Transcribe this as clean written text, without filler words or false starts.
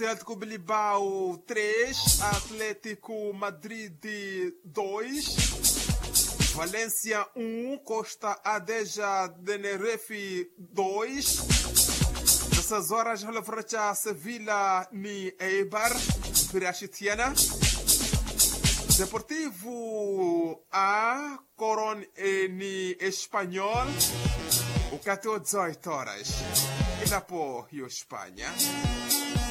Atlético Bilbao 3, Atlético Madrid 2, Valência 1, Costa Adeja Tenerife 2. Nessas horas, Halafracha Sevilla ni Eibar, Pirachitiana. Deportivo A, Coron ni Espanhol, o 18 horas. E na Espanha.